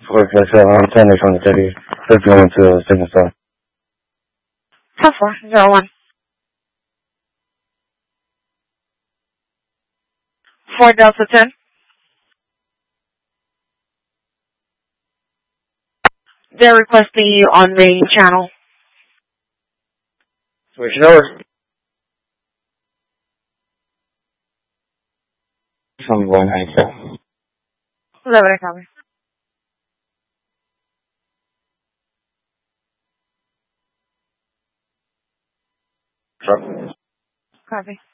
reflexive antenna from the city. Let's go into signal star. 401. 4 Delta 10. They're requesting you on main channel. Switching over. From 197. 11 copy. Truck. Copy.